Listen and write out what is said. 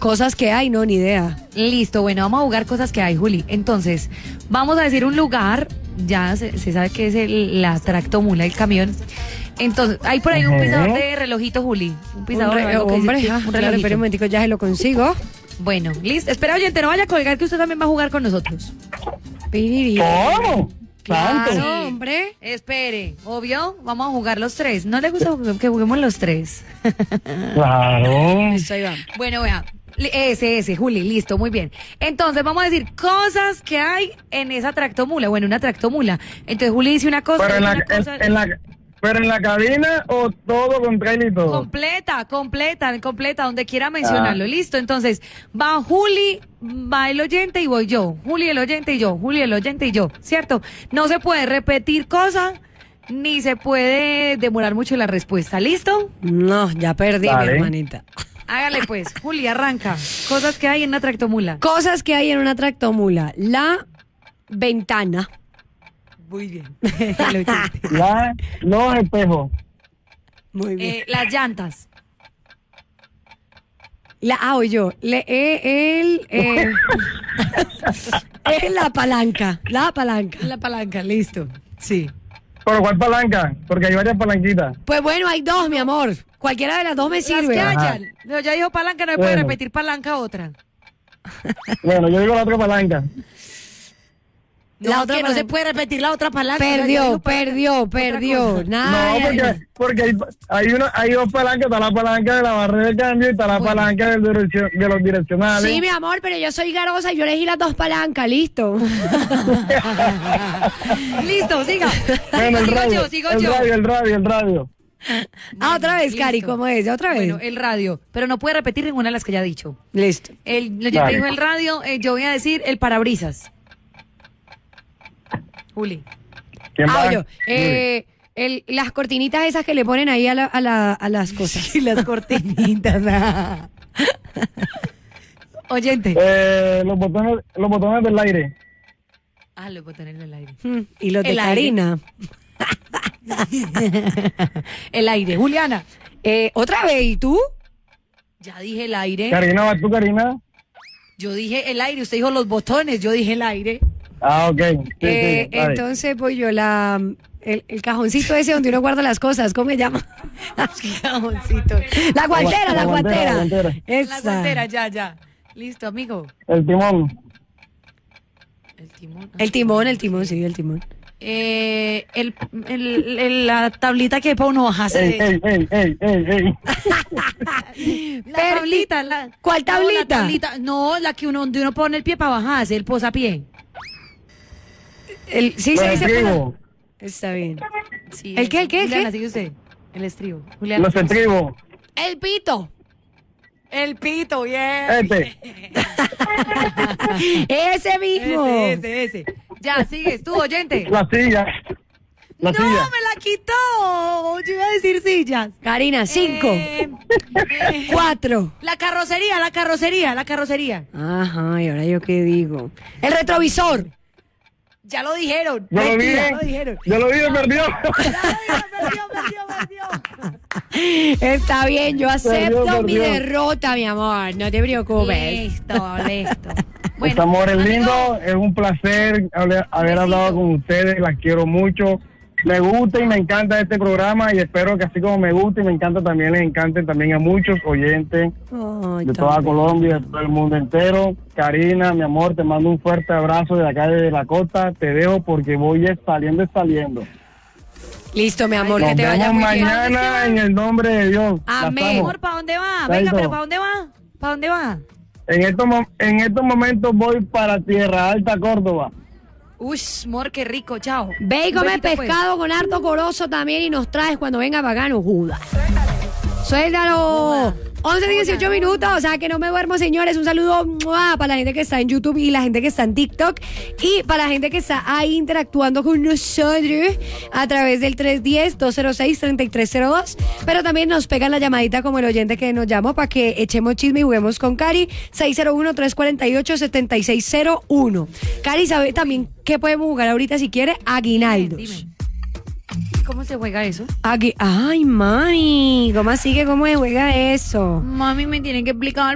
Cosas que hay, no, ni idea. Listo, bueno, vamos a jugar cosas que hay, Juli. Entonces, vamos a decir un lugar, ya se sabe que es la tractomula, el camión. Entonces, hay por ahí un pisador de relojito, Juli. Un pisador de relojito. Hombre, un claro, relojito. espera un momentico, ya se lo consigo. Bueno, listo. Espera, oyente, no vaya a colgar que usted también va a jugar con nosotros. ¿Cómo? Claro, Sí. hombre. Espere, obvio, vamos a jugar los tres. ¿No le gusta que juguemos los tres? Claro. Listo, ahí va. Bueno, vea. Ese, Juli, listo, muy bien. Entonces, vamos a decir cosas que hay en esa tractomula, o en una tractomula. Entonces, Juli dice una cosa. Pero dice una cosa- pero en la cabina o todo con trailer y todo. completa, donde quiera mencionarlo. Listo, entonces, va Juli, va el oyente y voy yo. Juli, el oyente y yo. Juli, el oyente y yo. ¿Cierto? No se puede repetir cosas, ni se puede demorar mucho la respuesta. ¿Listo? No, ya perdí, Vale. mi hermanita. Hágale pues, Juli, arranca. Cosas que hay en una tractomula. Cosas que hay en una tractomula. La ventana. Muy bien. Los espejos. Muy bien. Las llantas. Oye yo. Es la palanca. La palanca. La palanca, listo. Sí. ¿Pero cuál palanca? Porque hay varias palanquitas. Pues bueno, hay dos, mi amor. Cualquiera de las dos me Las sirve. que hayan. No, ya dijo palanca, no se puede Bueno. repetir palanca otra. Bueno, yo digo la otra palanca. La No, otra que no palanca. se puede repetir la otra palanca. Perdió. No, Nada. porque hay dos palancas. Está la palanca de la barrera de cambio y está la palanca de los direccionales. Sí, mi amor, pero yo soy garosa y yo elegí las dos palancas, listo. Listo, siga. Bueno, Sigo el yo. radio. Otra vez, Listo. Cari, ¿cómo es? Otra vez. Bueno, el radio, pero no puede repetir ninguna de las que ya ha dicho. Listo. Ya Vale. dijo el radio, yo voy a decir el parabrisas. Juli. ¿Quién va? Oye, las cortinitas esas que le ponen ahí a las cosas. Y las cortinitas. Oyente. Los botones del aire. Ah, lo puedo tener en el aire. Y los de El aire. Karina. El aire. Juliana. Otra vez, ¿y tú? Ya dije el aire. Karina, ¿vas tú, Karina? Yo dije el aire. Usted dijo los botones. Yo dije el aire. Ah, ok. Sí, vale. Entonces, pues yo el cajoncito ese donde uno guarda las cosas, ¿cómo se llama? Cajoncito. La guantera, la guantera. La guantera. La guantera, ya. Listo, amigo. El timón. El timón. El timón, sí, el timón. La tablita que para uno bajarse. Ey. La tablita. ¿Cuál No, la tablita? tablita. No, la que donde uno pone el pie para bajarse, el posapié. Sí, Los se dice. estribos. Está bien. Sí, ¿El qué, el qué, el Juliana, qué? Este. sigue usted. El estribo. Juliana. Los estribos. El pito. El pito, bien. Ese mismo. Ese. Ya, sigues tú, oyente. La silla. La no, silla. me la quitó. Yo iba a decir sillas. Karina, 5, 4. La carrocería. Ajá, y ahora yo qué digo. El retrovisor. Ya lo dijeron. Yo lo Mentira, dije. ya lo dijeron. Yo lo dije, perdió. Perdió. Está bien, yo acepto Perdió. mi derrota, mi amor. No te preocupes. Listo. Pues, amores amigo, lindos, es un placer haber hablado con ustedes, las quiero mucho. Me gusta y me encanta este programa y espero que así como me gusta y me encanta también les encante también a muchos oyentes Ay, de toda tan Colombia, de todo el mundo entero. Karina, mi amor, te mando un fuerte abrazo de acá de la costa. Te dejo porque voy saliendo. Listo, mi amor, Nos que te vaya vemos muy bien. mañana en el nombre de Dios. La Amén. amo. amor, ¿para dónde va? Chaito. Venga, pero ¿para dónde va? ¿Para dónde va? En estos momentos voy para Tierra Alta, Córdoba. Uy, amor, qué rico, chao. Ve y Un come besito, pues. pescado con harto corozo también y nos traes cuando venga Bacano, Judas. Suéltalo. 11:18 minutos, o sea que no me duermo, señores. Un saludo ¡mua! Para la gente que está en YouTube y la gente que está en TikTok y para la gente que está ahí interactuando con nosotros a través del 310-206-3302. Pero también nos pegan la llamadita como el oyente que nos llamó para que echemos chisme y juguemos con Cari. 601-348-7601. Cari, ¿sabe también qué podemos jugar ahorita si quiere? Aguinaldos. Dime. ¿Cómo se juega eso? Ay, mami, ¿cómo así que cómo se juega eso? Mami, me tienen que explicar